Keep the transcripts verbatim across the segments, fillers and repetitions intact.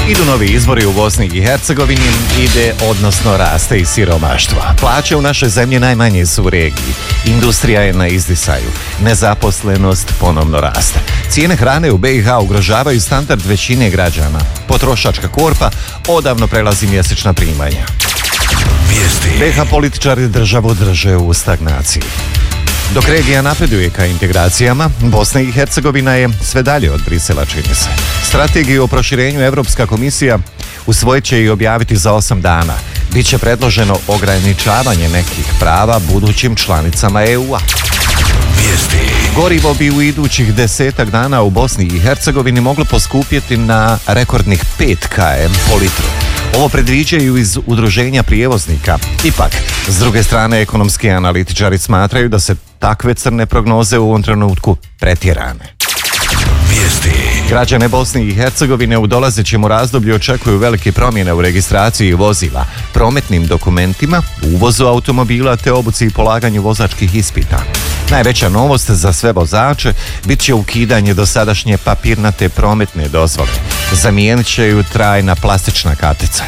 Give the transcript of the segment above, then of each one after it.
Idu novi izbori u Bosni i Hercegovini, ide odnosno raste i siromaštvo. Plaće u našoj zemlji najmanje su u regiji. Industrija je na izdisaju. Nezaposlenost ponovno raste. Cijene hrane u be i ha ugrožavaju standard većine građana. Potrošačka korpa odavno prelazi mjesečna primanja. be i ha političari državu drže u stagnaciji. Dok regija napreduje ka integracijama, Bosna i Hercegovina je sve dalje od Brisela, čini se. Strategiju o proširenju Evropska komisija usvojit će i objaviti za osam dana. Biće predloženo ograničavanje nekih prava budućim članicama e u a. Gorivo bi u idućih desetak dana u Bosni i Hercegovini moglo poskupjeti na rekordnih pet kilometara po litru. Ovo predviđaju iz udruženja prijevoznika. Ipak, s druge strane, ekonomski analitičari smatraju da se takve crne prognoze u ovom trenutku pretjerane. Građane Bosne i Hercegovine u dolazećem razdoblju očekuju velike promjene u registraciji vozila, prometnim dokumentima, uvozu automobila te obuci i polaganju vozačkih ispita. Najveća novost za sve vozače bit će ukidanje dosadašnje papirnate prometne dozvole. Zamijenit će ju trajna plastična kartica.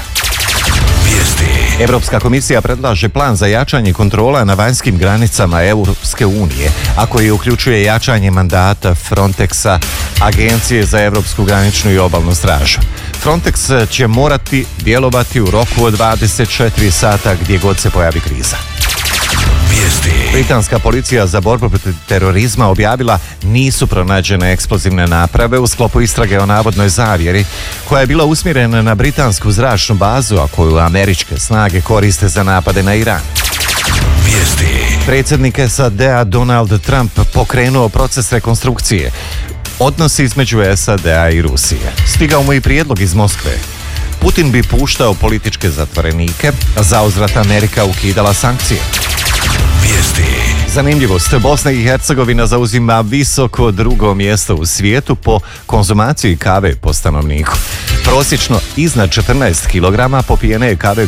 Evropska komisija predlaže plan za jačanje kontrola na vanjskim granicama Europske unije, a koji uključuje jačanje mandata Frontexa, Agencije za Evropsku graničnu i obalnu stražu. Frontex će morati djelovati u roku od dvadeset četiri sata gdje god se pojavi kriza. Britanska policija za borbu protiv terorizma objavila nisu pronađene eksplozivne naprave u sklopu istrage o navodnoj zavjeri koja je bila usmjerena na britansku zračnu bazu, a koju američke snage koriste za napade na Iran. Predsjednik es a de a Donald Trump pokrenuo proces rekonstrukcije. Odnosi između es a de a i Rusije. Stigao mu i prijedlog iz Moskve. Putin bi puštao političke zatvorenike, a zauzvrat Amerika ukidala sankcije. Zanimljivost, Bosna i Hercegovina zauzima visoko drugo mjesto u svijetu po konzumaciji kave po stanovniku. Prosječno iznad četrnaest kilograma popijene kave